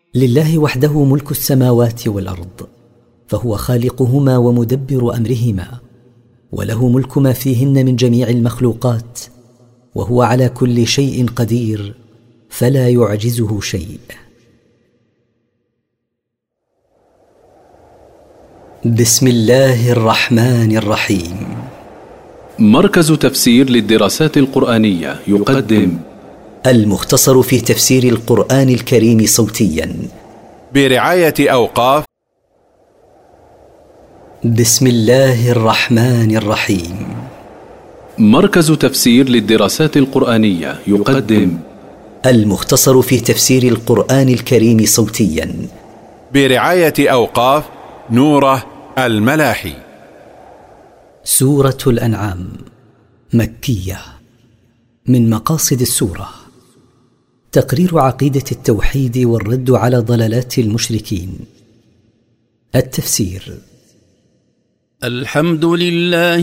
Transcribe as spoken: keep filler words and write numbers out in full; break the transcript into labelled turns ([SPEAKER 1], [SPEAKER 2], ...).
[SPEAKER 1] لله وحده ملك السماوات والأرض، فهو خالقهما ومدبر أمرهما، وله ملك ما فيهن من جميع المخلوقات، وهو على كل شيء قدير، فلا يعجزه شيء. بسم الله الرحمن الرحيم.
[SPEAKER 2] مركز تفسير للدراسات القرآنية يقدم
[SPEAKER 1] المختصر في تفسير القرآن الكريم صوتيا
[SPEAKER 3] برعاية أوقاف.
[SPEAKER 1] بسم الله الرحمن الرحيم.
[SPEAKER 2] مركز تفسير للدراسات القرآنية يقدم
[SPEAKER 1] المختصر في تفسير القرآن الكريم صوتيا
[SPEAKER 3] برعاية أوقاف نوره الملاحي.
[SPEAKER 1] سورة الأنعام مكية. من مقاصد السورة تقرير عقيدة التوحيد والرد على ضلالات المشركين. التفسير:
[SPEAKER 4] الحمد لله